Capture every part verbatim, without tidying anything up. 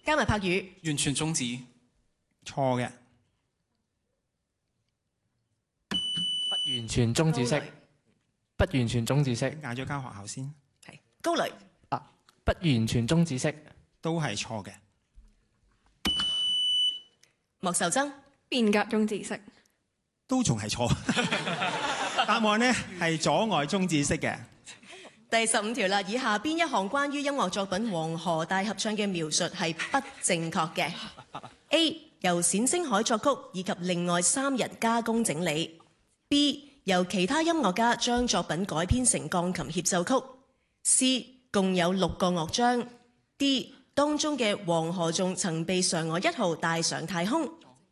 加埋拍語， 完全終止， 錯嘅。 不完全終止式，不完全終止式， 嗌咗間學校先。 係高雷啊，不完全終止式， 都係錯嘅。 莫秀珍， 變革終止式， 都仲係錯。答案呢係阻礙終止式嘅。 第十五條啦，以下邊一項關於音樂作品《黃河大合唱》嘅描述係不正確嘅 ？A. 由冼星海作曲以及另外三人加工整理。B. 由其他音樂家將作品改編成鋼琴協奏曲。C. 共有六個樂章。D. 當中嘅黃河頌曾被嫦娥一號帶上太空。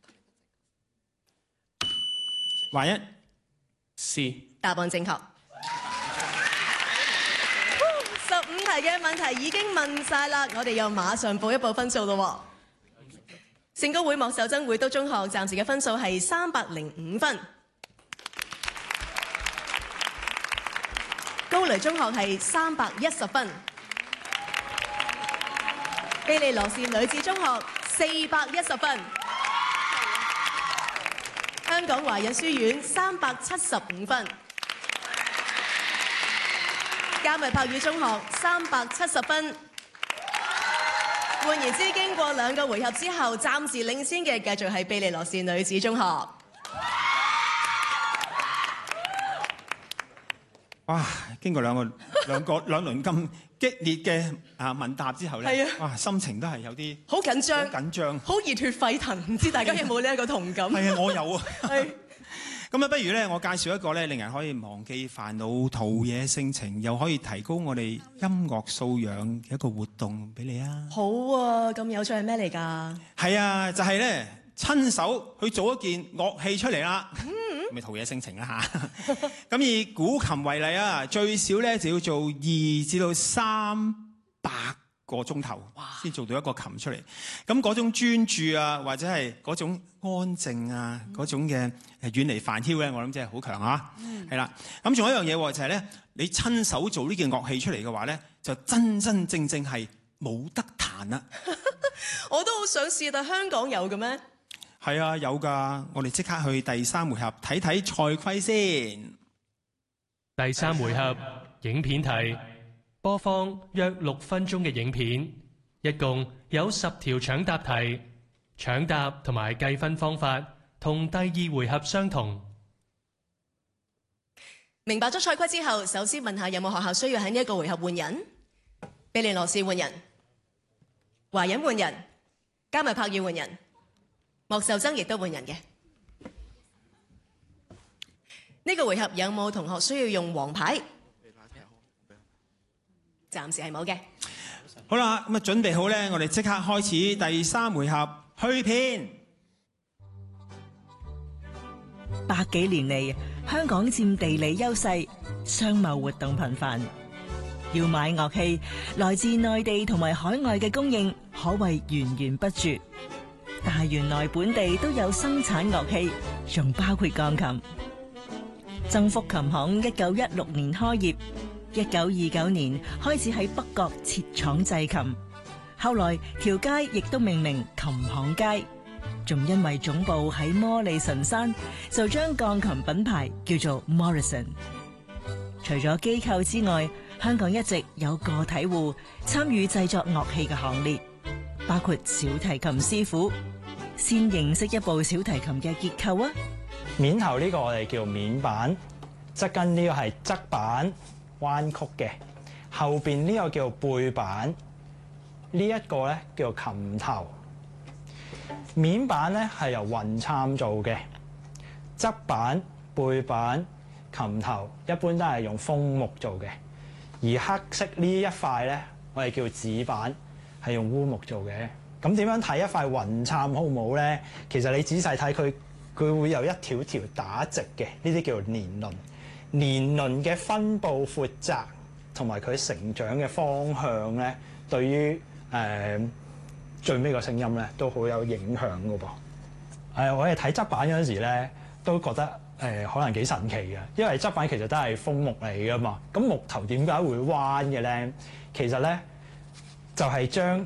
華一 C。 答案正確。十五題嘅問題已經問晒啦，我哋又馬上報一報分數咯。聖公會莫秀珍會督中學暫時嘅分數係三百零五分，高雷中學係三百一十分，庇理羅士女子中學四百一十分，香港華仁書院三百七十五分。加埋柏宇中學三百七十分，換言之，經過兩個回合之後，暫時領先嘅繼續係庇理羅士女子中學。 哇！經過兩個兩個兩輪咁激烈嘅啊問答之後咧， 係啊， 哇！心情都係有啲好緊張， 好緊張， 好熱血沸騰，唔知大家有冇呢一個同感？ 係啊，我有啊。 係。 咁啊，不如咧，我介紹一個咧，令人可以忘記煩惱、陶冶性情，又可以提高我哋音樂素養嘅一個活動俾你啊！ 好啊，咁有趣係咩嚟㗎？ 係啊，就係咧親手去做一件樂器出嚟啦，咪陶冶性情啦嚇。咁以古琴為例啊，最少咧就要做二至到三百個鐘頭先做到一個琴出嚟。咁嗰種專注啊，或者係嗰種安靜啊，嗰、嗯、種嘅誒遠離煩囂咧，我諗真係好強啊！係啦、嗯，咁仲有一樣嘢就係咧，你親手做呢件樂器出嚟嘅話咧，就真真正正係冇得彈啦。 我都好想試，但香港有嘅咩？ 係啊，有㗎。我哋即刻去第三回合睇睇賽規先。 第三回合影片題。播放約六分鐘嘅影片，一共有十條搶答題，搶答同埋計分方法同第二回合相同。 明白咗賽規之後，首先問下有冇學校需要喺呢一個回合換人？庇理羅士換人，華仁換人，加埋柏宇換人，莫秀珍亦都換人嘅。呢個回合有冇同學需要用黃牌？暫時係冇嘅。 好啦，咁啊準備好咧，我哋即刻開始第三回合去片。 百幾年嚟，香港佔地理優勢，商貿活動頻繁。要買樂器，來自內地同埋海外嘅供應可謂源源不絕。但係原來本地都有生產樂器，仲包括鋼琴。曾福琴行一九一六年開業。一九二九年開始喺北角設廠製琴，後來條街亦都命名琴行街，仲因為總部喺摩利神山，就將鋼琴品牌叫做 Morrison。除咗機構之外，香港一直有個體戶參與製作樂器嘅行列，包括小提琴師傅。先認識一部小提琴嘅結構啊！ 面頭呢個我哋叫面板，側跟呢個係側板。彎曲嘅，後邊呢個叫背板，呢、這、一個咧叫做琴頭。面板咧係由雲杉做嘅，側板、背板、琴頭一般都係用楓木做嘅，而黑色呢一塊咧，我哋叫紙板，係用烏木做嘅。咁點樣睇一塊雲杉好唔好咧？其實你仔細睇佢，佢會有一條條打直嘅，呢啲叫做年輪。年輪嘅分佈闊窄同埋佢成長嘅方向咧，對於誒、呃、最尾個聲音咧都好有影響㗎噃。誒、呃，我哋睇側板嗰陣時咧，都覺得誒、呃、可能幾神奇嘅，因為側板其實都係楓木嚟㗎嘛。咁木頭點解會彎嘅咧？其實咧就係、是、將